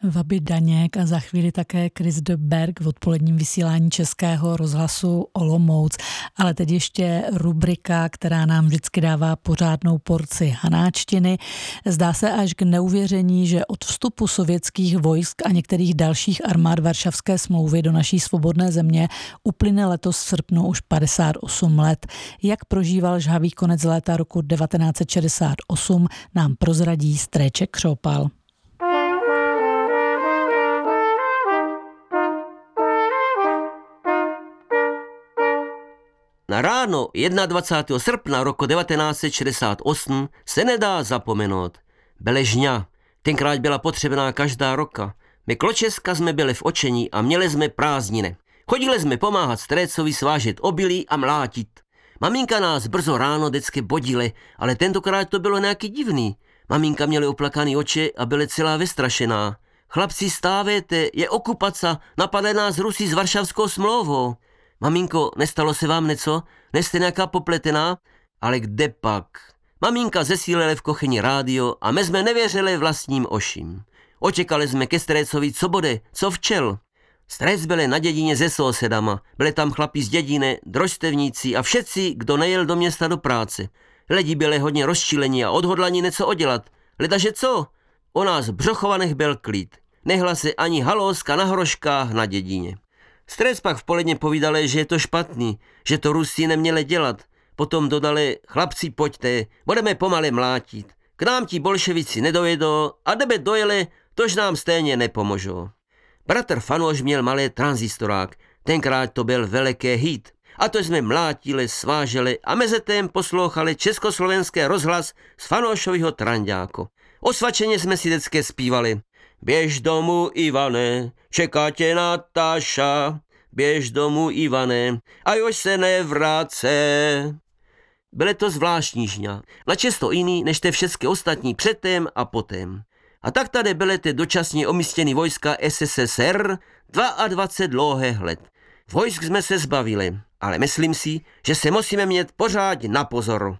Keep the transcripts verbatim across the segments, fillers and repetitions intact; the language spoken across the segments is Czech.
Vaby Daněk a za chvíli také Chris de Berg v odpoledním vysílání Českého rozhlasu Olomouc. Ale teď ještě rubrika, která nám vždycky dává pořádnou porci hanáčtiny. Zdá se až k neuvěření, že od vstupu sovětských vojsk a některých dalších armád Varšavské smlouvy do naší svobodné země uplyne letos v srpnu už padesát osm let. Jak prožíval žhavý konec léta roku devatenáct set šedesát osm, nám prozradí Stréček Křopal. Na ráno dvacátého prvního srpna roku devatenáct set šedesát osm se nedá zapomenout. Beležňa, tenkrát byla potřebná každá roka. My kločeska jsme byli v očení a měli jsme prázdniny. Chodili jsme pomáhat strécovi svážet obilí a mlátit. Maminka nás brzo ráno vždycky bodili, ale tentokrát to bylo nějaký divný. Maminka měla uplakaný oči a byla celá vystrašená. Chlapci, stávejte, je okupace, napadly nás Rusy s Varšavskou smlouvou. Maminko, nestalo se vám něco? Nejste nějaká popletená? Ale kde pak? Maminka zesílila v kuchyni rádio a my jsme nevěřili vlastním oším. Očekali jsme ke strécovi, co bude, co včel. Strec byli na dědině se sousedama, byli tam chlapi z dědiny, drožstevníci a všetci, kdo nejel do města do práce. Lidi byli hodně rozčílení a odhodlaní něco odělat. Ledaže co? O nás břochovaných byl klid. Nehla se ani halózka na hroškách na dědině. Strec pak v poledně povídali, že je to špatný, že to Rusi neměli dělat. Potom dodali, chlapci, pojďte, budeme pomaly mlátit. K nám ti bolševici nedojedou a kdyby dojeli, tož nám stejně nepomožou. Bratr Fanoš měl malý tranzistorák, tenkrát to byl veliký hit. A to jsme mlátili, sváželi a mezi tím poslouchali československý rozhlas z Fanošovýho tranďáku. Osvačeně jsme si vždycky zpívali. Běž domů, Ivane, čeká tě Natáša, běž domů, Ivane, a už se nevráce. Byly to zvláštní žňa, načesto jiný než ty všechny ostatní předtím a potem. A tak tady byly ty dočasně umístěny vojska S S S R dvacet dva dlouhých let. Vojsk jsme se zbavili, ale myslím si, že se musíme mít pořád na pozoru.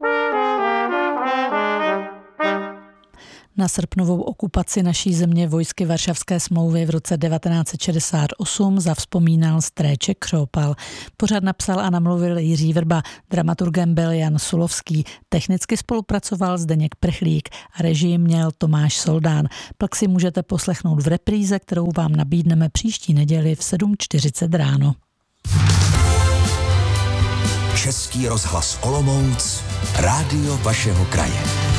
Na srpnovou okupaci naší země vojsky Varšavské smlouvy v roce devatenáct set šedesát osm zavzpomínal Stréček Křopal. Pořad napsal a namluvil Jiří Vrba, dramaturgem byl Jan Sulovský, technicky spolupracoval Zdeněk Prchlík a režii měl Tomáš Soldán. Pak si můžete poslechnout v repríze, kterou vám nabídneme příští neděli v sedm čtyřicet ráno. Český rozhlas Olomouc, rádio vašeho kraje.